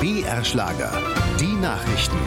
BR Schlager. Die Nachrichten.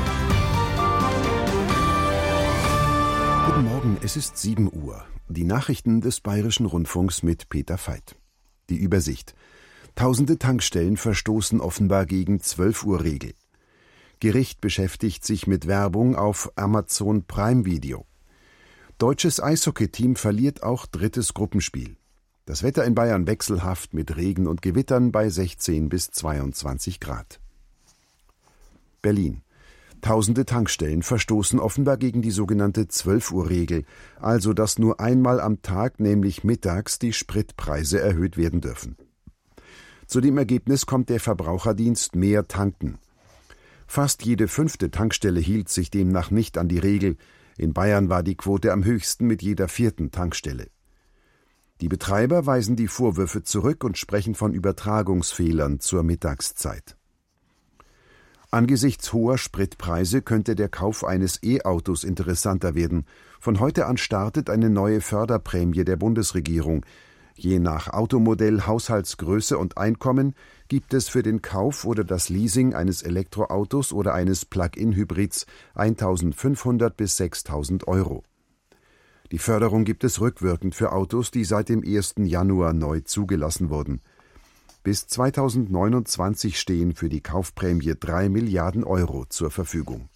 Guten Morgen, es ist 7 Uhr. Die Nachrichten des Bayerischen Rundfunks mit Peter Veit. Die Übersicht. Tausende Tankstellen verstoßen offenbar gegen 12-Uhr-Regel. Gericht beschäftigt sich mit Werbung auf Amazon Prime Video. Deutsches Eishockey-Team verliert auch drittes Gruppenspiel. Das Wetter in Bayern wechselhaft mit Regen und Gewittern bei 16 bis 22 Grad. Berlin. Tausende Tankstellen verstoßen offenbar gegen die sogenannte 12-Uhr-Regel, also dass nur einmal am Tag, nämlich mittags, die Spritpreise erhöht werden dürfen. Zu dem Ergebnis kommt der Verbraucherdienst Mehr Tanken. Fast jede 5. Tankstelle hielt sich demnach nicht an die Regel. In Bayern war die Quote am höchsten mit jeder 4. Tankstelle. Die Betreiber weisen die Vorwürfe zurück und sprechen von Übertragungsfehlern zur Mittagszeit. Angesichts hoher Spritpreise könnte der Kauf eines E-Autos interessanter werden. Von heute an startet eine neue Förderprämie der Bundesregierung. Je nach Automodell, Haushaltsgröße und Einkommen gibt es für den Kauf oder das Leasing eines Elektroautos oder eines Plug-in-Hybrids 1.500 bis 6.000 Euro. Die Förderung gibt es rückwirkend für Autos, die seit dem 1. Januar neu zugelassen wurden. Bis 2029 stehen für die Kaufprämie 3 Milliarden Euro zur Verfügung.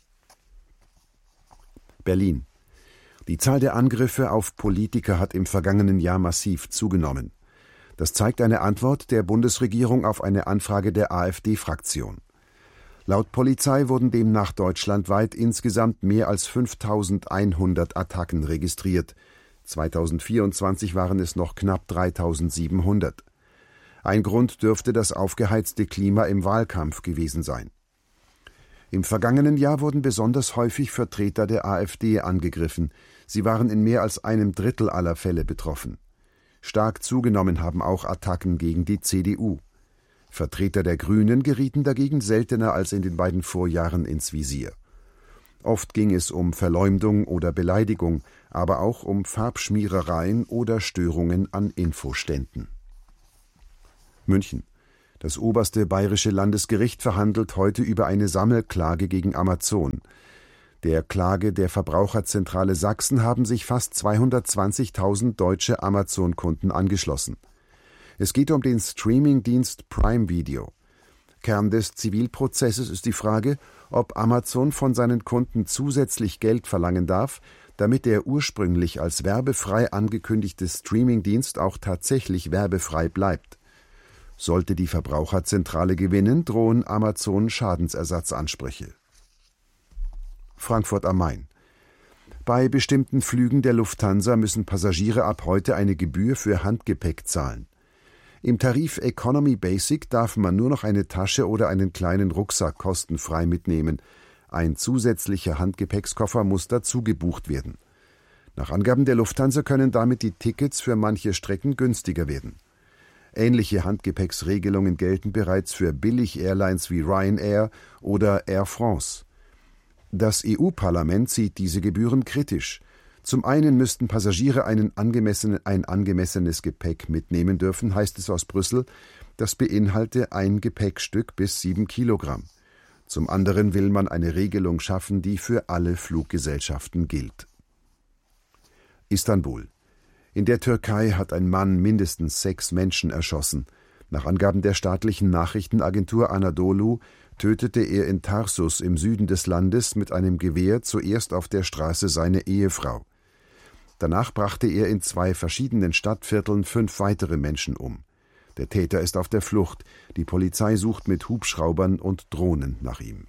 Berlin. Die Zahl der Angriffe auf Politiker hat im vergangenen Jahr massiv zugenommen. Das zeigt eine Antwort der Bundesregierung auf eine Anfrage der AfD-Fraktion. Laut Polizei wurden demnach deutschlandweit insgesamt mehr als 5.100 Attacken registriert. 2024 waren es noch knapp 3.700. Ein Grund dürfte das aufgeheizte Klima im Wahlkampf gewesen sein. Im vergangenen Jahr wurden besonders häufig Vertreter der AfD angegriffen. Sie waren in mehr als einem Drittel aller Fälle betroffen. Stark zugenommen haben auch Attacken gegen die CDU. Vertreter der Grünen gerieten dagegen seltener als in den beiden Vorjahren ins Visier. Oft ging es um Verleumdung oder Beleidigung, aber auch um Farbschmierereien oder Störungen an Infoständen. München. Das oberste bayerische Landesgericht verhandelt heute über eine Sammelklage gegen Amazon. Der Klage der Verbraucherzentrale Sachsen haben sich fast 220.000 deutsche Amazon-Kunden angeschlossen. Es geht um den Streaming-Dienst Prime Video. Kern des Zivilprozesses ist die Frage, ob Amazon von seinen Kunden zusätzlich Geld verlangen darf, damit der ursprünglich als werbefrei angekündigte Streaming-Dienst auch tatsächlich werbefrei bleibt. Sollte die Verbraucherzentrale gewinnen, drohen Amazon Schadensersatzansprüche. Frankfurt am Main. Bei bestimmten Flügen der Lufthansa müssen Passagiere ab heute eine Gebühr für Handgepäck zahlen. Im Tarif Economy Basic darf man nur noch eine Tasche oder einen kleinen Rucksack kostenfrei mitnehmen. Ein zusätzlicher Handgepäckskoffer muss dazu gebucht werden. Nach Angaben der Lufthansa können damit die Tickets für manche Strecken günstiger werden. Ähnliche Handgepäcksregelungen gelten bereits für Billig-Airlines wie Ryanair oder Air France. Das EU-Parlament sieht diese Gebühren kritisch. Zum einen müssten Passagiere ein angemessenes Gepäck mitnehmen dürfen, heißt es aus Brüssel. Das beinhalte ein Gepäckstück bis 7 Kilogramm. Zum anderen will man eine Regelung schaffen, die für alle Fluggesellschaften gilt. Istanbul. In der Türkei hat ein Mann mindestens 6 Menschen erschossen. Nach Angaben der staatlichen Nachrichtenagentur Anadolu tötete er in Tarsus im Süden des Landes mit einem Gewehr zuerst auf der Straße seine Ehefrau. Danach brachte er in 2 verschiedenen Stadtvierteln 5 weitere Menschen um. Der Täter ist auf der Flucht. Die Polizei sucht mit Hubschraubern und Drohnen nach ihm.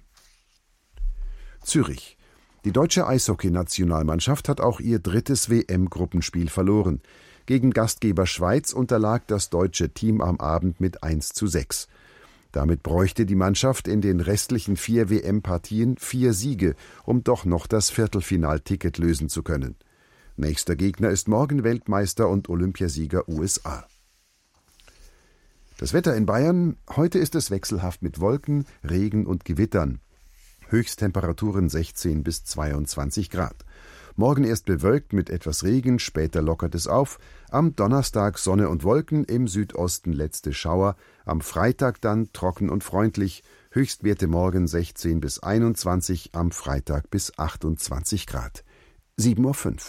Zürich. Die deutsche Eishockey-Nationalmannschaft hat auch ihr 3. WM-Gruppenspiel verloren. Gegen Gastgeber Schweiz unterlag das deutsche Team am Abend mit 1:6. Damit bräuchte die Mannschaft in den restlichen 4 WM-Partien 4 Siege, um doch noch das Viertelfinalticket lösen zu können. Nächster Gegner ist morgen Weltmeister und Olympiasieger USA. Das Wetter in Bayern: Heute ist es wechselhaft mit Wolken, Regen und Gewittern. Höchsttemperaturen 16 bis 22 Grad. Morgen erst bewölkt mit etwas Regen, später lockert es auf. Am Donnerstag Sonne und Wolken, im Südosten letzte Schauer. Am Freitag dann trocken und freundlich. Höchstwerte morgen 16 bis 21, am Freitag bis 28 Grad. 7:05 Uhr.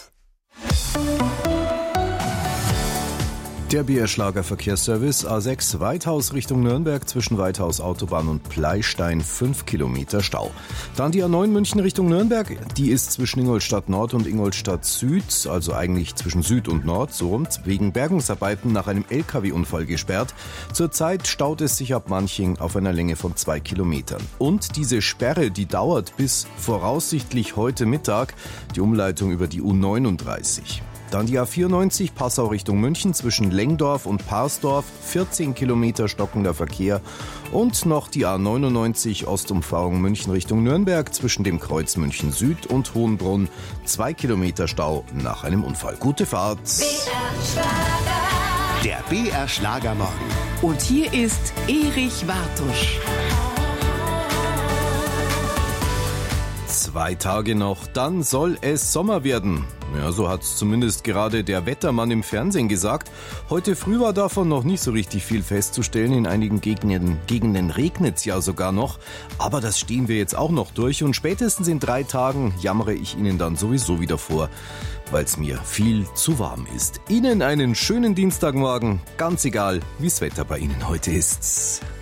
Der BR-Schlager Verkehrsservice A6 Weithaus Richtung Nürnberg zwischen Weithaus Autobahn und Pleistein 5 Kilometer Stau. Dann die A9 München Richtung Nürnberg, die ist zwischen Ingolstadt Nord und Ingolstadt Süd, also eigentlich zwischen Süd und Nord, so rum, wegen Bergungsarbeiten nach einem LKW-Unfall gesperrt. Zurzeit staut es sich ab Manching auf einer Länge von 2 Kilometern. Und diese Sperre, die dauert bis voraussichtlich heute Mittag, die Umleitung über die U39. Dann die A94 Passau Richtung München zwischen Lengdorf und Parsdorf, 14 Kilometer stockender Verkehr. Und noch die A99 Ostumfahrung München Richtung Nürnberg zwischen dem Kreuz München Süd und Hohenbrunn, 2 Kilometer Stau nach einem Unfall. Gute Fahrt! Der BR Schlagermorgen. Und hier ist Erich Wartusch. 2 Tage noch, dann soll es Sommer werden. Ja, so hat's zumindest gerade der Wettermann im Fernsehen gesagt. Heute früh war davon noch nicht so richtig viel festzustellen. In einigen Gegenden regnet's ja sogar noch. Aber das stehen wir jetzt auch noch durch. Und spätestens in 3 Tagen jammere ich Ihnen dann sowieso wieder vor, weil's mir viel zu warm ist. Ihnen einen schönen Dienstagmorgen. Ganz egal, wie's Wetter bei Ihnen heute ist.